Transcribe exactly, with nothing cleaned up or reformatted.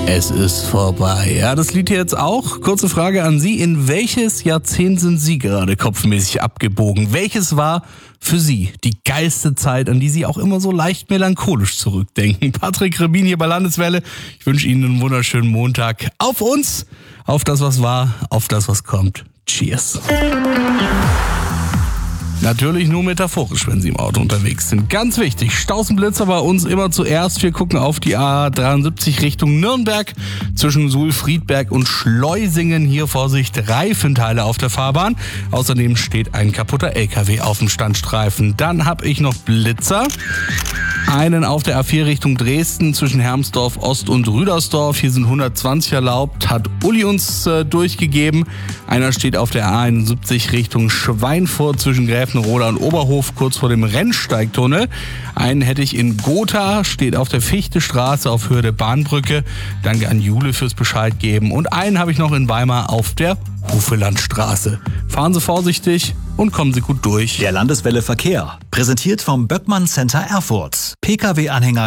Es ist vorbei. Ja, das Lied hier jetzt auch. Kurze Frage an Sie. In welches Jahrzehnt sind Sie gerade kopfmäßig abgebogen? Welches war für Sie die geilste Zeit, an die Sie auch immer so leicht melancholisch zurückdenken? Patrick Rebin hier bei Landeswelle. Ich wünsche Ihnen einen wunderschönen Montag. Auf uns, auf das, was war, auf das, was kommt. Cheers. Natürlich nur metaphorisch, wenn Sie im Auto unterwegs sind. Ganz wichtig, Stausenblitzer bei uns immer zuerst. Wir gucken auf die A dreiundsiebzig Richtung Nürnberg. Zwischen Suhl, Friedberg und Schleusingen. Hier Vorsicht, Reifenteile auf der Fahrbahn. Außerdem steht ein kaputter L K W auf dem Standstreifen. Dann habe ich noch Blitzer. Einen auf der A vier Richtung Dresden zwischen Hermsdorf Ost und Rüdersdorf. Hier sind hundertzwanzig erlaubt, hat Uli uns äh, durchgegeben. Einer steht auf der A einundsiebzig Richtung Schweinfurt zwischen Gräfenroda und Oberhof, kurz vor dem Rennsteigtunnel. Einen hätte ich in Gotha, steht auf der Fichtestraße auf Höhe der Bahnbrücke. Danke an Jule fürs Bescheid geben. Und einen habe ich noch in Weimar auf der Hufelandstraße. Fahren Sie vorsichtig und kommen Sie gut durch. Der Landeswelle Verkehr, präsentiert vom Böckmann Center Erfurt. Pkw-Anhänger